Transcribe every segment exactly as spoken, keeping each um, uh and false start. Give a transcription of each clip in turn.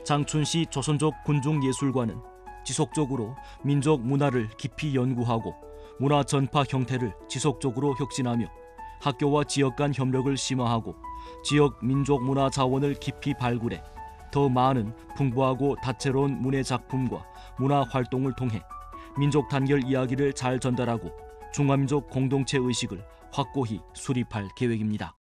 장춘시 조선족 군중예술관은 지속적으로 민족 문화를 깊이 연구하고 문화 전파 형태를 지속적으로 혁신하며 학교와 지역 간 협력을 심화하고 지역 민족 문화 자원을 깊이 발굴해 더 많은 풍부하고 다채로운 문예 작품과 문화 활동을 통해 민족 단결 이야기를 잘 전달하고 중화민족 공동체 의식을 확고히 수립할 계획입니다.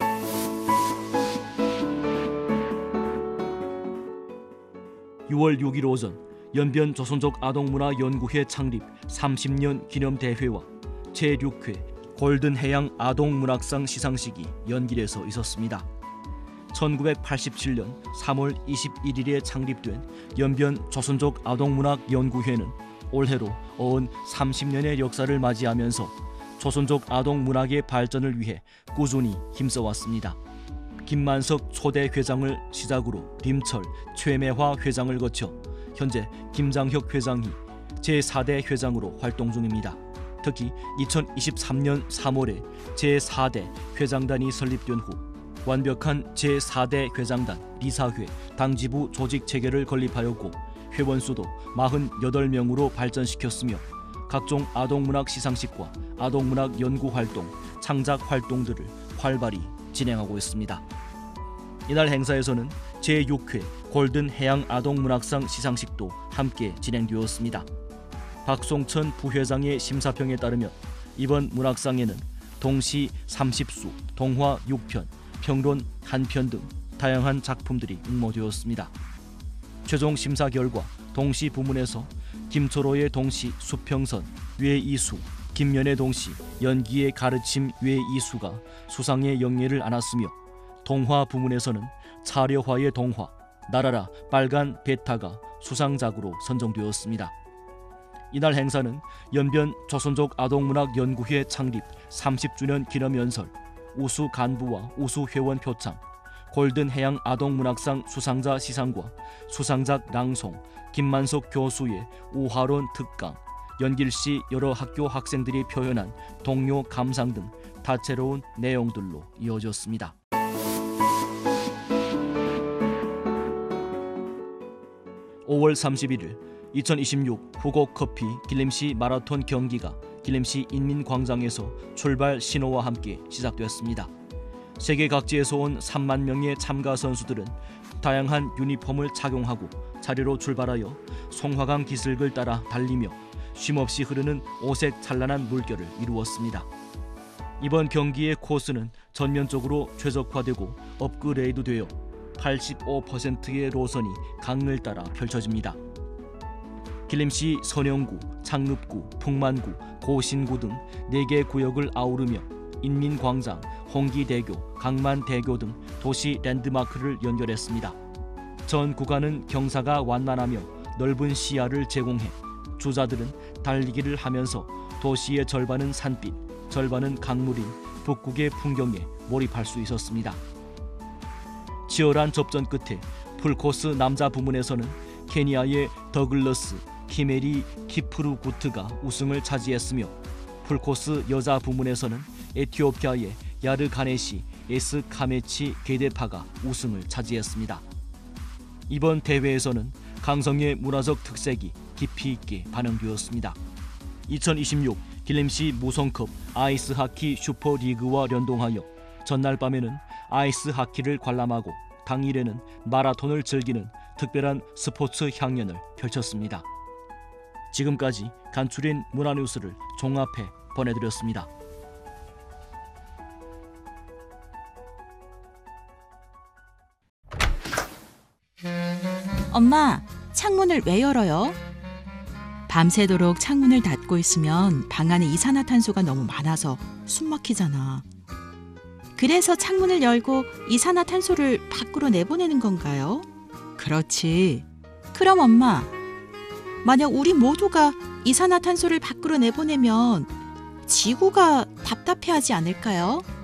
유월 육일 오전 연변 조선족 아동문화연구회 창립 삼십 년 기념대회와 제육 회 골든해양 아동문학상 시상식이 연길에서 있었습니다. 천구백팔십칠 년 삼월 이십일일에 창립된 연변 조선족 아동문학연구회는 올해로 어언 삼십 년의 역사를 맞이하면서 조선족 아동문학의 발전을 위해 꾸준히 힘써왔습니다. 김만석 초대 회장을 시작으로 림철, 최매화 회장을 거쳐 현재 김장혁 회장이 제사 대 회장으로 활동 중입니다. 특히 이천이십삼 년 삼월에 제사 대 회장단이 설립된 후 완벽한 제사 대 회장단 리사회 당지부 조직 체계를 건립하였고 회원 수도 사십팔 명으로 발전시켰으며 각종 아동문학 시상식과 아동문학 연구활동, 창작 활동들을 활발히 진행하고 있습니다. 이날 행사에서는 제육 회 골든해양 아동문학상 시상식도 함께 진행되었습니다. 박송천 부회장의 심사평에 따르면 이번 문학상에는 동시 삼십 수, 동화 육 편, 평론 한 편 등 다양한 작품들이 응모되었습니다. 최종 심사 결과 동시 부문에서 김초로의 동시 수평선 외이수, 김면의 동시 연기의 가르침 외이수가 수상의 영예를 안았으며 동화 부문에서는 차려화의 동화, 나라라 빨간 베타가 수상작으로 선정되었습니다. 이날 행사는 연변 조선족 아동문학연구회 창립 삼십 주년 기념연설, 우수 간부와 우수 회원 표창, 골든해양 아동문학상 수상자 시상과 수상작 낭송, 김만석 교수의 우화론 특강, 연길시 여러 학교 학생들이 표현한 동료 감상 등 다채로운 내용들로 이어졌습니다. 오월 삼십일일 이천이십육 후곡커피 길림시 마라톤 경기가 길림시 인민광장에서 출발 신호와 함께 시작되었습니다. 세계 각지에서 온 삼만 명의 참가 선수들은 다양한 유니폼을 착용하고 자리로 출발하여 송화강 기슭을 따라 달리며 쉼없이 흐르는 오색 찬란한 물결을 이루었습니다. 이번 경기의 코스는 전면적으로 최적화되고 업그레이드되어 팔십오 퍼센트의 노선이 강을 따라 펼쳐집니다. 길림시 선영구, 창읍구, 풍만구, 고신구 등 네 개 구역을 아우르며 인민광장, 홍기대교, 강만대교 등 도시 랜드마크를 연결했습니다. 전 구간은 경사가 완만하며 넓은 시야를 제공해 주자들은 달리기를 하면서 도시의 절반은 산빛, 절반은 강물인 북극의 풍경에 몰입할 수 있었습니다. 치열한 접전 끝에 풀코스 남자 부문에서는 케니아의 더글러스 키메리 키프루구트가 우승을 차지했으며 풀코스 여자 부문에서는 에티오피아의 야르가네시 에스 카메치 게데파가 우승을 차지했습니다. 이번 대회에서는 강성의 문화적 특색이 깊이 있게 반영되었습니다. 이천이십육 길림시 무송컵 아이스하키 슈퍼리그와 연동하여 전날 밤에는 아이스하키를 관람하고 당일에는 마라톤을 즐기는 특별한 스포츠 향연을 펼쳤습니다. 지금까지 간추린 문화뉴스를 종합해 보내드렸습니다. 엄마, 창문을 왜 열어요? 밤새도록 창문을 닫고 있으면 방 안에 이산화탄소가 너무 많아서 숨 막히잖아. 그래서 창문을 열고 이산화탄소를 밖으로 내보내는 건가요? 그렇지. 그럼 엄마, 만약 우리 모두가 이산화탄소를 밖으로 내보내면 지구가 답답해하지 않을까요?